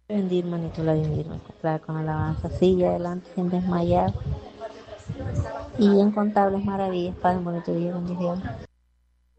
Bendir, manito, la bendir, con alabanza, sigue adelante sin desmayar y incontables maravillas, Padre, en bonito día, bendición.